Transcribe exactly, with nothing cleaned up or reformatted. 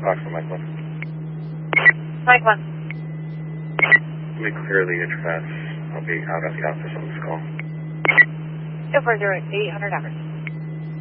Fox one, Mike one. Mike one. Let me clear the interface. I'll be out at the office on this call. Go for zero eight hundred average.